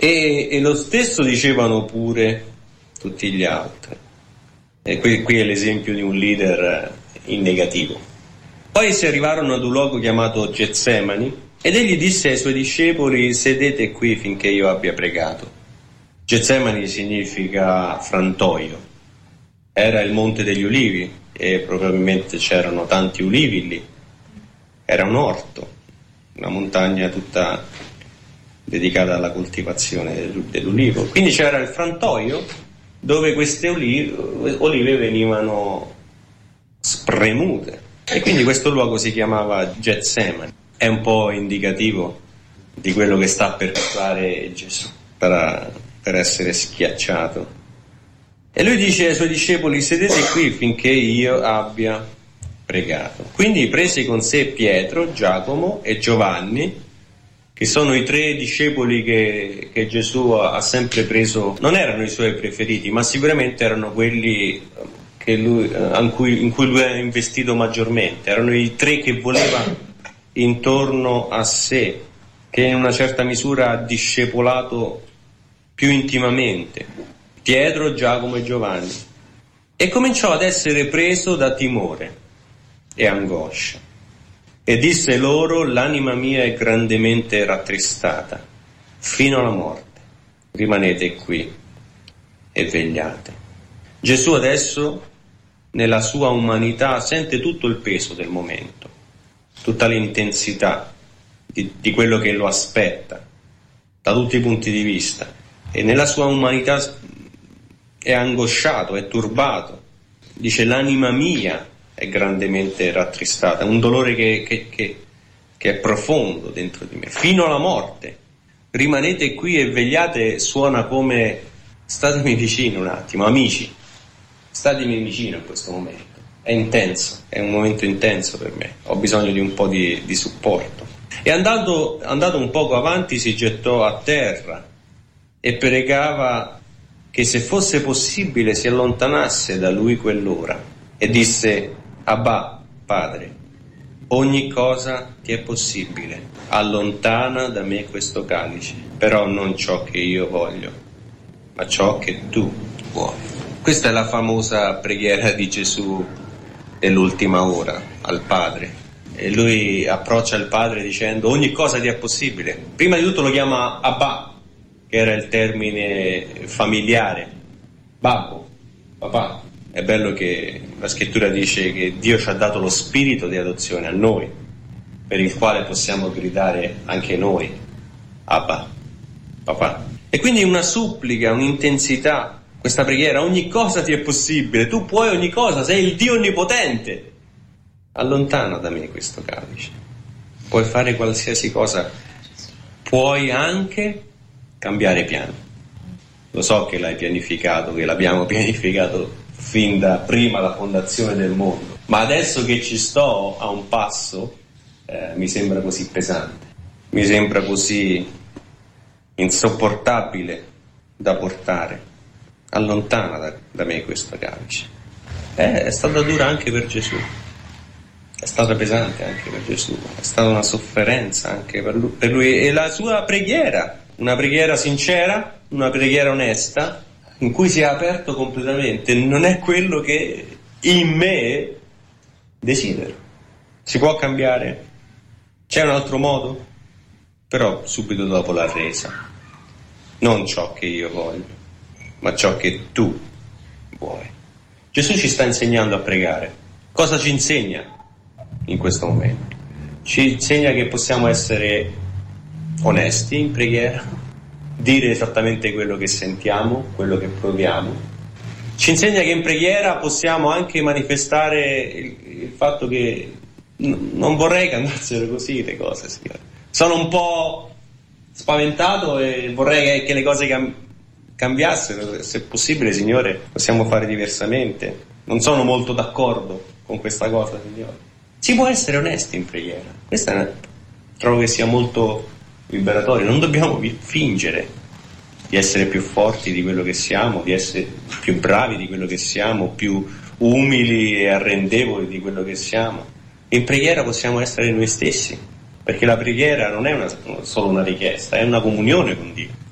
E lo stesso dicevano pure tutti gli altri. E qui è l'esempio di un leader in negativo. Poi si arrivarono ad un luogo chiamato Getsemani ed egli disse ai suoi discepoli: sedete qui finché io abbia pregato. Getsemani significa frantoio. Era il Monte degli Ulivi e probabilmente c'erano tanti ulivi lì. Era un orto, una montagna tutta dedicata alla coltivazione dell'ulivo. Quindi c'era il frantoio dove queste olive venivano spremute. E quindi questo luogo si chiamava Getsemani. È un po' indicativo di quello che sta per fare Gesù, per essere schiacciato. E lui dice ai suoi discepoli: sedete qui finché io abbia pregato. Quindi prese con sé Pietro, Giacomo e Giovanni, che sono i 3 discepoli che Gesù ha sempre preso. Non erano i suoi preferiti, ma sicuramente erano quelli in cui lui ha investito maggiormente. Erano i 3 che voleva intorno a sé, che in una certa misura ha discepolato più intimamente: Pietro, Giacomo e Giovanni. E cominciò ad essere preso da timore e angoscia e disse loro: l'anima mia è grandemente rattristata fino alla morte, rimanete qui e vegliate. Gesù adesso, nella sua umanità, sente tutto il peso del momento, tutta l'intensità di quello che lo aspetta da tutti i punti di vista, e nella sua umanità è angosciato, è turbato. Dice: l'anima mia è grandemente rattristata, un dolore che è profondo dentro di me, fino alla morte. Rimanete qui e vegliate suona come: statemi vicino un attimo, amici, statemi vicino in questo momento. È intenso, è un momento intenso per me, ho bisogno di un po' di supporto. E andato un poco avanti si gettò a terra e pregava che se fosse possibile si allontanasse da lui quell'ora, e disse: Abba, Padre, ogni cosa ti è possibile, allontana da me questo calice, però non ciò che io voglio, ma ciò che tu vuoi. Questa è la famosa preghiera di Gesù dell'ultima ora al Padre, e lui approccia il Padre dicendo: ogni cosa ti è possibile. Prima di tutto lo chiama Abba, che era il termine familiare, babbo, papà. È bello che la scrittura dice che Dio ci ha dato lo spirito di adozione a noi, per il quale possiamo gridare anche noi: Abba, papà. E quindi una supplica, un'intensità, questa preghiera: ogni cosa ti è possibile, tu puoi ogni cosa, sei il Dio onnipotente, allontana da me questo calice, puoi fare qualsiasi cosa, puoi anche cambiare piano. Lo so che l'hai pianificato, che l'abbiamo pianificato fin da prima la fondazione del mondo, ma adesso che ci sto a un passo mi sembra così pesante, mi sembra così insopportabile da portare. Allontana da me questo calice. È stata dura anche per Gesù, è stata pesante anche per Gesù, è stata una sofferenza anche per lui. E la sua preghiera, una preghiera sincera, una preghiera onesta, in cui si è aperto completamente: non è quello che in me desidero. Si può cambiare? C'è un altro modo? Però subito dopo la resa: non ciò che io voglio, ma ciò che tu vuoi. Gesù ci sta insegnando a pregare. Cosa ci insegna in questo momento? Ci insegna che possiamo essere onesti in preghiera, dire esattamente quello che sentiamo, quello che proviamo. Ci insegna che in preghiera possiamo anche manifestare il fatto che non vorrei che andassero così le cose, Signore. Sono un po' spaventato e vorrei che le cose cambiassero. Se possibile, Signore, possiamo fare diversamente. Non sono molto d'accordo con questa cosa, Signore. Si può essere onesti in preghiera. Trovo che sia molto liberatorio. Non dobbiamo fingere di essere più forti di quello che siamo, di essere più bravi di quello che siamo, più umili e arrendevoli di quello che siamo. In preghiera possiamo essere noi stessi, perché la preghiera non è solo una richiesta, è una comunione con Dio.